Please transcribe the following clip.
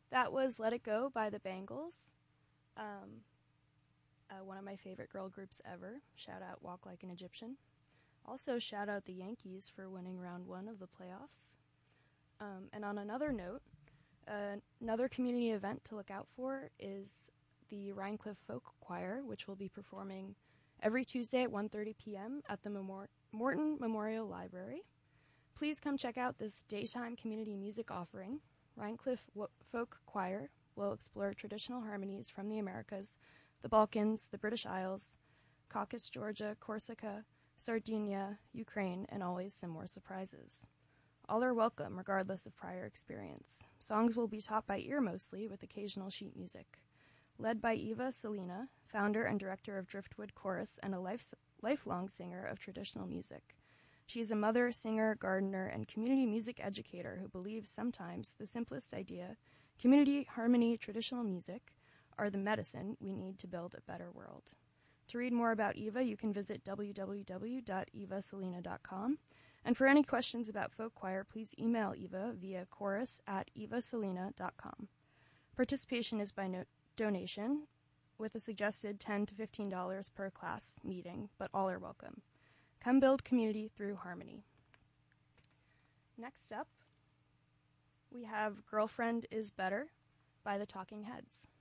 That was Let It Go by the Bangles, one of my favorite girl groups ever. Shout out Walk Like an Egyptian. Also, shout out the Yankees for winning round 1 of the playoffs. And on another note, another community event to look out for is the Rhinecliff Folk Choir, which will be performing every Tuesday at 1:30 p.m. at the Morton Memorial Library. Please come check out this daytime community music offering. Rhinecliff Folk Choir will explore traditional harmonies from the Americas, the Balkans, the British Isles, Caucasus, Georgia, Corsica, Sardinia, Ukraine, and always some more surprises. All are welcome, regardless of prior experience. Songs will be taught by ear mostly, with occasional sheet music. Led by Eva Selina, founder and director of Driftwood Chorus and a lifelong singer of traditional music. She is a mother, singer, gardener, and community music educator who believes sometimes the simplest idea, community, harmony, traditional music, are the medicine we need to build a better world. To read more about Eva, you can visit www.evaselina.com. And for any questions about folk choir, please email Eva via chorus@evaselina.com. Participation is by donation, with a suggested $10 to $15 per class meeting, but all are welcome. Come build community through harmony. Next up, we have Girlfriend is Better by the Talking Heads.